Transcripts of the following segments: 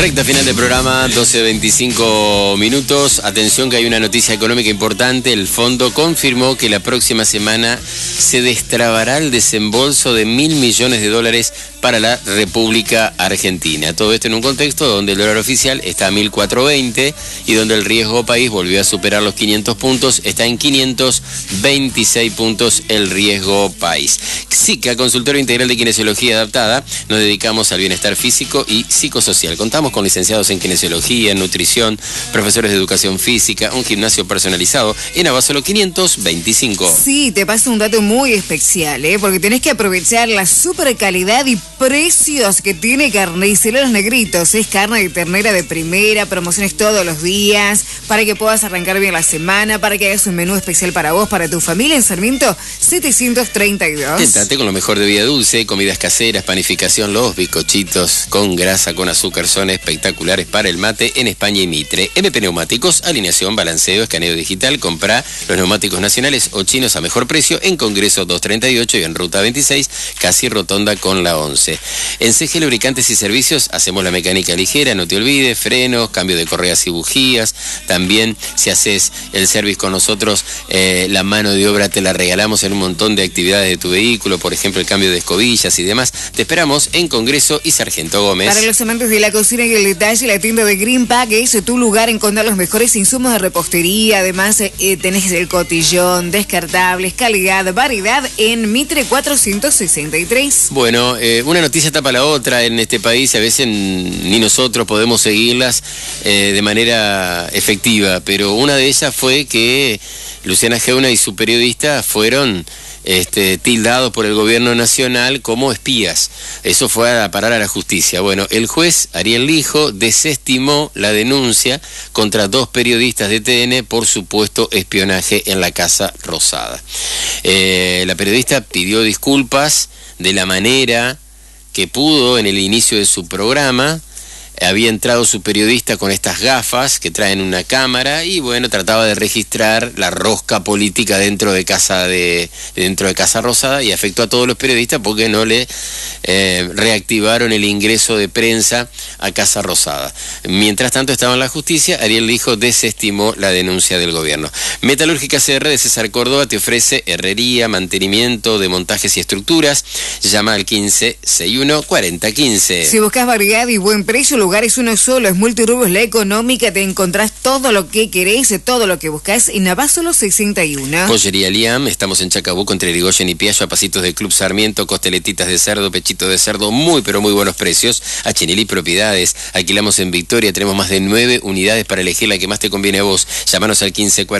Recta final del programa, 12:25 minutos. Atención que hay una noticia económica importante. El fondo confirmó que la próxima semana se destrabará el desembolso de $1.000 millones para la República Argentina. Todo esto en un contexto donde el dólar oficial está a 1.420 y donde el riesgo país volvió a superar los 500 puntos. Está en 526 puntos el riesgo país. SICA, Consultorio Integral de Kinesiología Adaptada, nos dedicamos al bienestar físico y psicosocial. Contamos con licenciados en kinesiología, en nutrición, profesores de educación física, un gimnasio personalizado en Abasolo 525. Sí, te paso un dato muy especial, porque tenés que aprovechar la super calidad y precios que tiene Carniceros Negritos. Es carne de ternera de primera, promociones todos los días, para que puedas arrancar bien la semana, para que hagas un menú especial para vos, para tu familia, en Sarmiento 732. Tentate con lo mejor de vida dulce, comidas caseras, panificación, los bizcochitos con grasa, con azúcar, son espectaculares para el mate en España y Mitre. MP Neumáticos, alineación, balanceo, escaneo digital, compra los neumáticos nacionales o chinos a mejor precio en Congreso 238 y en Ruta 26, casi rotonda con la 11. En CG Lubricantes y Servicios hacemos la mecánica ligera, no te olvides, frenos, cambio de correas y bujías. También si haces el service con nosotros, la mano de obra te la regalamos en un montón de actividades de tu vehículo, por ejemplo el cambio de escobillas y demás. Te esperamos en Congreso y Sargento Gómez. Para los amantes de la cocina y el detalle, la tienda de Green Pack es tu lugar en encontrar los mejores insumos de repostería. Además tenés el cotillón, descartables, calidad, variedad en Mitre 463. Bueno, una noticia tapa la otra en este país. A veces ni nosotros podemos seguirlas de manera efectiva, pero una de ellas fue que Luciana Geuna y su periodista fueron tildados por el gobierno nacional como espías. Eso fue a parar a la justicia. Bueno, el juez Ariel Lijo desestimó la denuncia contra 2 periodistas de TN por supuesto espionaje en la Casa Rosada. La periodista pidió disculpas de la manera que pudo en el inicio de su programa. Había entrado su periodista con estas gafas que traen una cámara y bueno, trataba de registrar la rosca política dentro de Casa Rosada y afectó a todos los periodistas porque no le reactivaron el ingreso de prensa a Casa Rosada. Mientras tanto estaba en la justicia, Ariel Lijo desestimó la denuncia del gobierno. Metalúrgica CR de César Córdoba te ofrece herrería, mantenimiento de montajes y estructuras. Llama al 1561-4015. Si buscas variedad y buen precio, lugar es uno solo, es Multirubros La Económica. Te encontrás todo lo que querés, todo lo que buscás en Abasolo 61. Pollería Liam, estamos en Chacabuco entre Irigoyen y Piaggio, a pasitos del Club Sarmiento, costeletitas de cerdo, pechito de cerdo, muy pero muy buenos precios. A Chinelí Propiedades, alquilamos en Victoria, tenemos más de 9 unidades para elegir la que más te conviene a vos. Llámanos al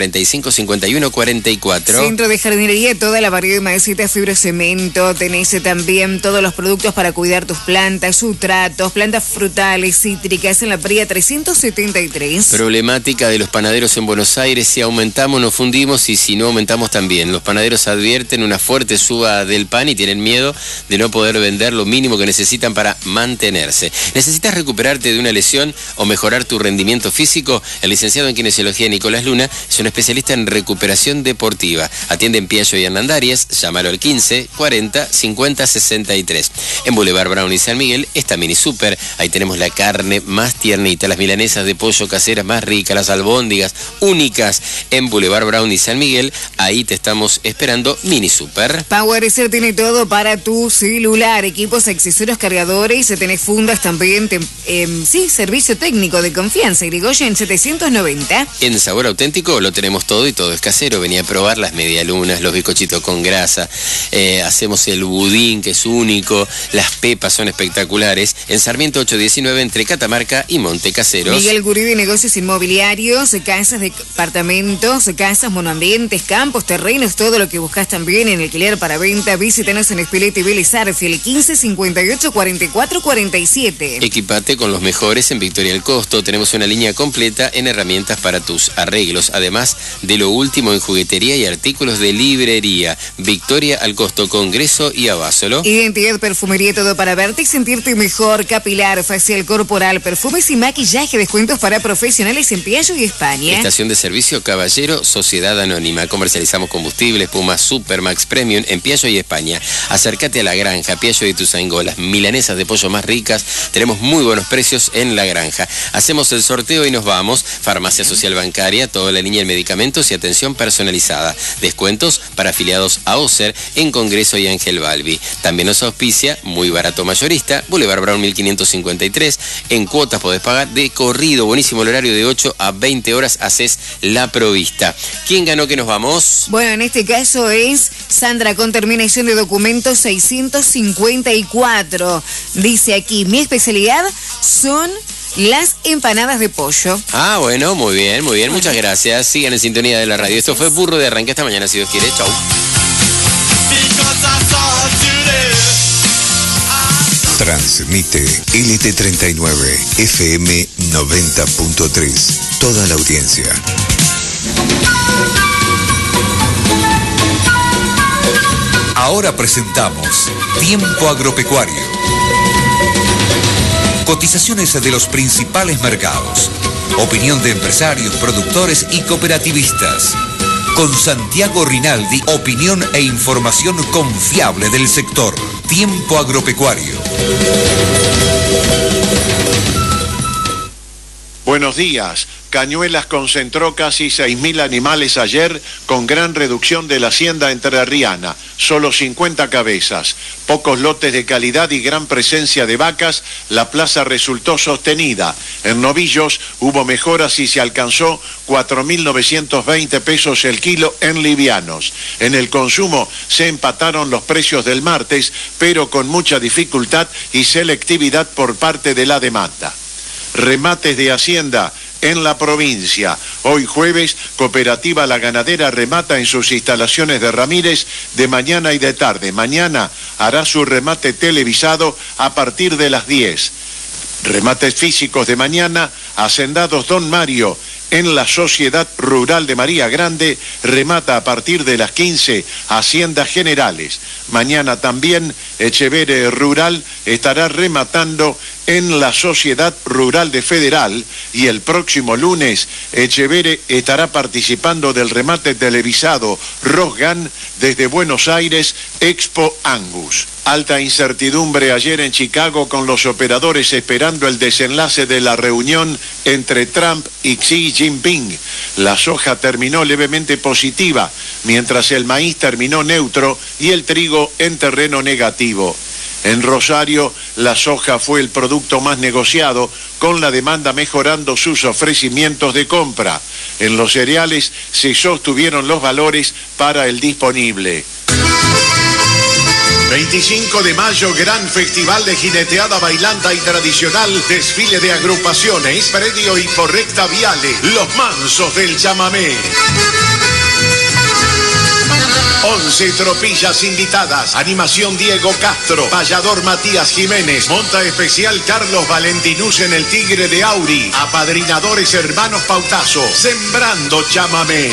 1545-5144. Centro de jardinería, toda la variedad de maicitas, fibrocemento. Tenés también todos los productos para cuidar tus plantas, sustratos, plantas frutales, cítricas en la Pría 373. Problemática de los panaderos en Buenos Aires: si aumentamos nos fundimos y si no aumentamos también. Los panaderos advierten una fuerte suba del pan y tienen miedo de no poder vender lo mínimo que necesitan para mantenerse. ¿Necesitas recuperarte de una lesión o mejorar tu rendimiento físico? El licenciado en kinesiología Nicolás Luna es un especialista en recuperación deportiva. Atiende en Piaggio y Hernandarias. Llámalo al 15 40 50 63. En Boulevard Brown y San Miguel está Mini Super. Ahí tenemos la carne más tiernita, las milanesas de pollo caseras más ricas, las albóndigas únicas en Boulevard Brown y San Miguel. Ahí te estamos esperando. Mini Super. PowerSer tiene todo para tu celular, equipos, accesorios, cargadores, tenés fundas también, servicio técnico de confianza. Irigoyen 790. En Sabor Auténtico lo tenemos todo y todo es casero. Venía a probar las medialunas, los bizcochitos con grasa, hacemos el budín que es único, las pepas son espectaculares. En Sarmiento 819 entre Catamarca y Montecaseros. Miguel Gurí de Negocios Inmobiliarios, casas, departamentos, casas, monoambientes, campos, terrenos, todo lo que buscas también en alquiler para venta. Visítanos en Espileta y Vélez Arfiel, 15 58 44 47. Equipate con los mejores en Victoria del Costo. Tenemos una línea completa en herramientas para tus arreglos, además de lo último en juguetería y artículos de librería. Victoria al Costo, Congreso y Abasolo. Identidad, perfumería, todo para verte y sentirte mejor. Capilar, facial, corporal, corporal, perfumes y maquillaje, descuentos para profesionales en Piaggio y España. Estación de servicio Caballero, Sociedad Anónima. Comercializamos combustibles, Puma Super Max Premium en Piaggio y España. Acércate a La Granja, Piaggio de Ituzaingó. Las milanesas de pollo más ricas. Tenemos muy buenos precios en La Granja. Hacemos el sorteo y nos vamos. Farmacia Social Bancaria, toda la línea de medicamentos y atención personalizada. Descuentos para afiliados a OSER en Congreso y Ángel Balbi. También nos auspicia Muy Barato Mayorista, Boulevard Brown 1553. En cuotas podés pagar de corrido. Buenísimo el horario de 8 a 20 horas. Haces la provista. ¿Quién ganó que nos vamos? Bueno, en este caso es Sandra con terminación de documentos 654. Dice aquí, mi especialidad son las empanadas de pollo. Ah, bueno, muy bien, muy bien. Muchas gracias. Sigan en sintonía de la radio. Esto fue Burro de Arranque. Esta mañana, si Dios quiere. Chau. Transmite LT39 FM 90.3. Toda la audiencia. Ahora presentamos Tiempo Agropecuario. Cotizaciones de los principales mercados. Opinión de empresarios, productores y cooperativistas. Con Santiago Rinaldi, opinión e información confiable del sector. Tiempo Agropecuario. Buenos días. Cañuelas concentró casi 6.000 animales ayer con gran reducción de la hacienda entrerriana, solo 50 cabezas, pocos lotes de calidad y gran presencia de vacas. La plaza resultó sostenida. En novillos hubo mejoras y se alcanzó 4.920 pesos el kilo en livianos. En el consumo se empataron los precios del martes, pero con mucha dificultad y selectividad por parte de la demanda. Remates de hacienda en la provincia. Hoy jueves, Cooperativa La Ganadera remata en sus instalaciones de Ramírez de mañana y de tarde. Mañana hará su remate televisado a partir de las 10. Remates físicos de mañana, Hacendados Don Mario en la Sociedad Rural de María Grande, remata a partir de las 15 Haciendas Generales. Mañana también Echevere Rural estará rematando en la Sociedad Rural de Federal y el próximo lunes Echevere estará participando del remate televisado Rosgan desde Buenos Aires, Expo Angus. Alta incertidumbre ayer en Chicago con los operadores esperando el desenlace de la reunión entre Trump y Xi Jinping. La soja terminó levemente positiva, mientras el maíz terminó neutro y el trigo en terreno negativo. En Rosario, la soja fue el producto más negociado, con la demanda mejorando sus ofrecimientos de compra. En los cereales se sostuvieron los valores para el disponible. 25 de mayo, gran festival de jineteada bailanta y tradicional, desfile de agrupaciones, predio Hiporrecta Viale, Los Mansos del Chamamé. 11 tropillas invitadas, animación Diego Castro, payador Matías Jiménez, monta especial Carlos Valentinus en el Tigre de Auri, apadrinadores Hermanos Pautazo, sembrando chamamé.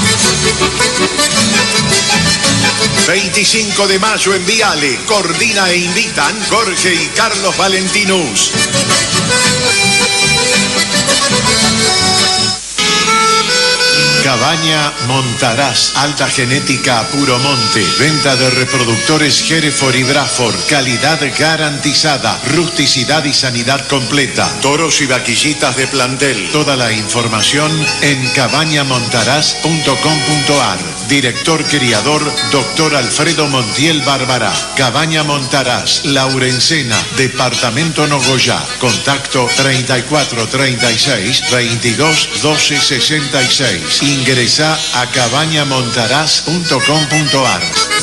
25 de mayo en Viale, coordina e invitan Jorge y Carlos Valentinus. Cabaña Montaraz, alta genética a puro monte, venta de reproductores Hereford y Braford, calidad garantizada, rusticidad y sanidad completa, toros y vaquillitas de plantel. Toda la información en cabañamontaraz.com.ar. Director criador, Dr. Alfredo Montiel Bárbara. Cabaña Montaraz, Laurencena, Departamento Nogoyá. Contacto 3436 22 12 66. Ingresá a cabañamontaraz.com.ar.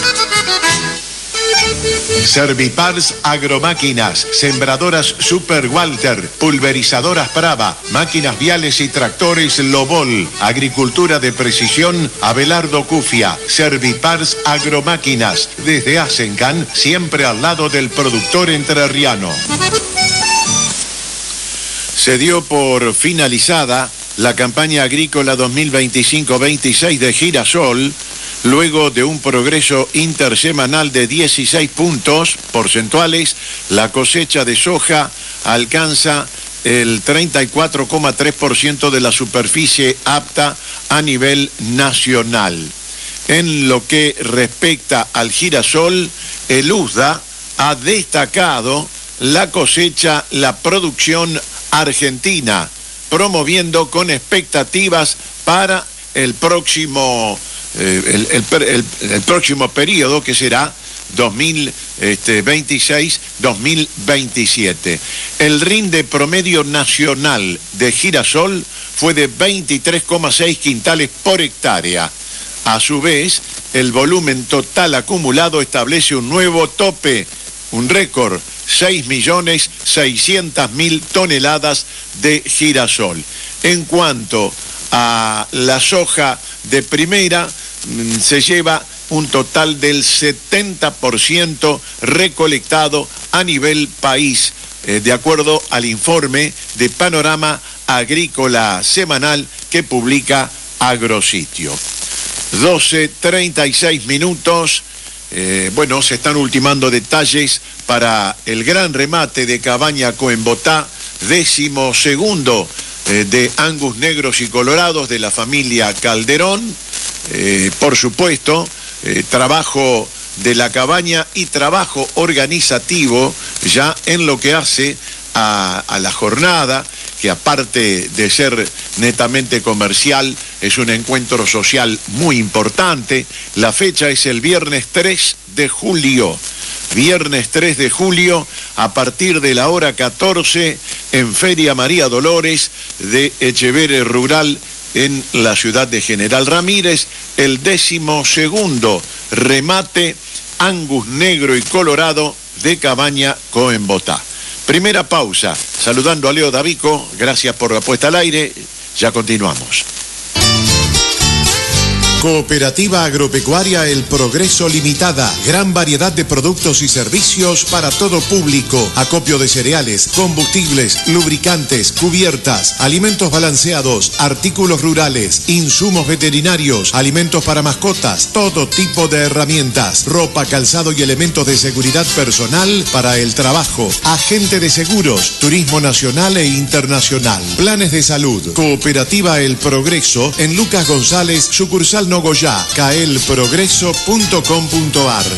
Servipars Agromáquinas, sembradoras Super Walter, pulverizadoras Brava, máquinas viales y tractores Lobol, agricultura de precisión Abelardo Cufia. Servipars Agromáquinas, desde Asencan, siempre al lado del productor entrerriano. Se dio por finalizada la campaña agrícola 2025-26 de Girasol, luego de un progreso intersemanal de 16 puntos porcentuales. La cosecha de soja alcanza el 34,3% de la superficie apta a nivel nacional. En lo que respecta al girasol, el USDA ha destacado la cosecha, la producción argentina, promoviendo con expectativas para el próximo periodo, que será 2026-2027. El rinde promedio nacional de girasol fue de 23,6 quintales por hectárea. A su vez, el volumen total acumulado establece un nuevo tope, un récord, 6.600.000 toneladas de girasol. En cuanto a la soja de primera, se lleva un total del 70% recolectado a nivel país, de acuerdo al informe de Panorama Agrícola Semanal que publica Agrositio. 12:36 minutos. Bueno, se están ultimando detalles para el gran remate de Cabaña Coenbotá, 12º de Angus negros y colorados de la familia Calderón. Por supuesto, trabajo de la cabaña y trabajo organizativo ya en lo que hace a la jornada, que aparte de ser netamente comercial, es un encuentro social muy importante. La fecha es el viernes 3 de julio. Viernes 3 de julio, a partir de la hora 14, en Feria María Dolores de Echeverre Rural, en la ciudad de General Ramírez, el 12º remate Angus negro y colorado de Cabaña Coenbotá. Primera pausa, saludando a Leo Davico, gracias por la puesta al aire, ya continuamos. Cooperativa Agropecuaria El Progreso Limitada. Gran variedad de productos y servicios para todo público. Acopio de cereales, combustibles, lubricantes, cubiertas, alimentos balanceados, artículos rurales, insumos veterinarios, alimentos para mascotas, todo tipo de herramientas, ropa, calzado y elementos de seguridad personal para el trabajo. Agente de seguros, turismo nacional e internacional. Planes de salud. Cooperativa El Progreso en Lucas González, sucursal Nogoyá, caelprogreso.com.ar.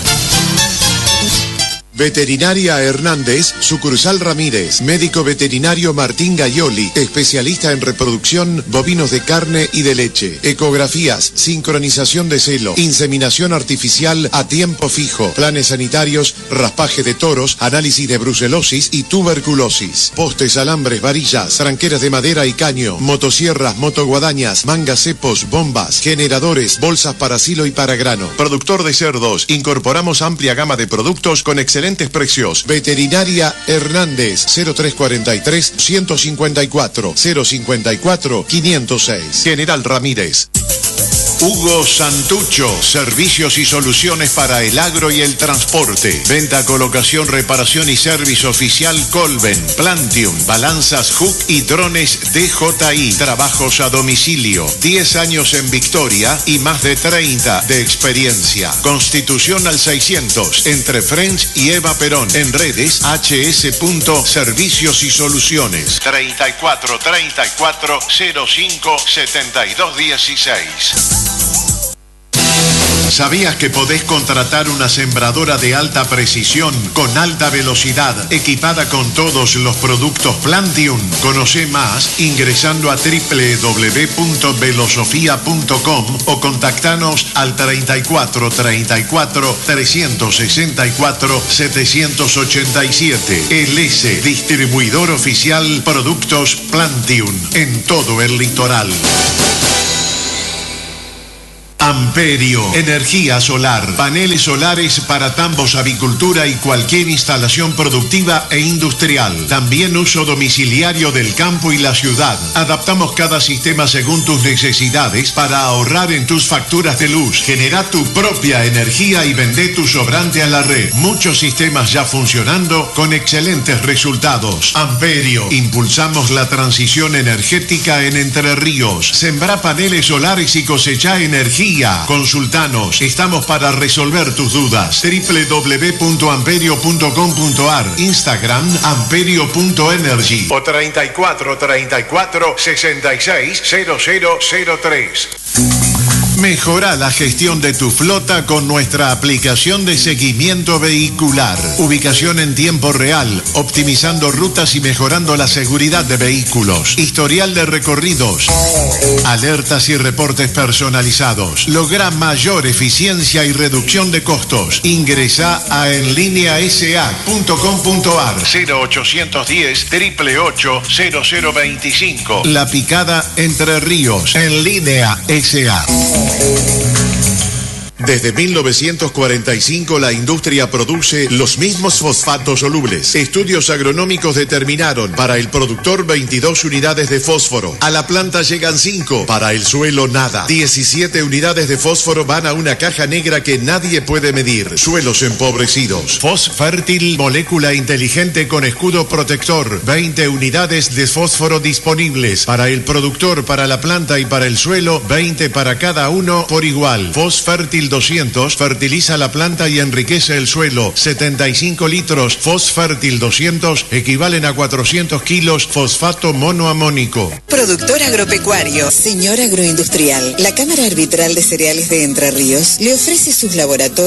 Veterinaria Hernández, sucursal Ramírez. Médico veterinario Martín Gaioli, especialista en reproducción bovinos de carne y de leche. Ecografías, sincronización de celo, inseminación artificial a tiempo fijo, planes sanitarios, raspaje de toros, análisis de brucelosis y tuberculosis. Postes, alambres, varillas, tranqueras de madera y caño, motosierras, motoguadañas, mangas cepos, bombas, generadores, bolsas para silo y para grano. Productor de cerdos, incorporamos amplia gama de productos con excelentes precios. Veterinaria Hernández, 0343 154 054 506. General Ramírez. Hugo Santucho, servicios y soluciones para el agro y el transporte. Venta, colocación, reparación y servicio oficial Colben, Plantium, balanzas Hook y drones DJI. Trabajos a domicilio. 10 años en Victoria y más de 30 de experiencia. Constitución al 600, entre French y Eva Perón. En redes, hs.servicios y soluciones. 34 34 05 72 16. ¿Sabías que podés contratar una sembradora de alta precisión con alta velocidad, equipada con todos los productos Plantium? Conoce más ingresando a www.velosofia.com o contactanos al 34 34 364 787. LS, distribuidor oficial Productos Plantium en todo el litoral. Amperio, energía solar, paneles solares para tambos, avicultura y cualquier instalación productiva e industrial. También uso domiciliario del campo y la ciudad. Adaptamos cada sistema según tus necesidades para ahorrar en tus facturas de luz. Genera tu propia energía y vende tu sobrante a la red. Muchos sistemas ya funcionando con excelentes resultados. Amperio, impulsamos la transición energética en Entre Ríos. Sembra paneles solares y cosecha energía energía. Consultanos, estamos para resolver tus dudas. www.amperio.com.ar, Instagram amperio.energy o 34 34 66 0003. Mejora la gestión de tu flota con nuestra aplicación de seguimiento vehicular. Ubicación en tiempo real, optimizando rutas y mejorando la seguridad de vehículos. Historial de recorridos. Alertas y reportes personalizados. Logra mayor eficiencia y reducción de costos. Ingresa a enlineasa.com.ar 0810 888 0025. La Picada, Entre Ríos. En Línea SA. Desde 1945 la industria produce los mismos fosfatos solubles. Estudios agronómicos determinaron para el productor 22 unidades de fósforo. A la planta llegan 5, para el suelo nada. 17 unidades de fósforo van a una caja negra que nadie puede medir. Suelos empobrecidos. Fosfértil, molécula inteligente con escudo protector. 20 unidades de fósforo disponibles. Para el productor, para la planta y para el suelo, 20 para cada uno por igual. Fosfértil 200 fertiliza la planta y enriquece el suelo. 75 litros Fosfértil 200 equivalen a 400 kilos fosfato monoamónico. Productor agropecuario, señor agroindustrial. La Cámara Arbitral de Cereales de Entre Ríos le ofrece sus laboratorios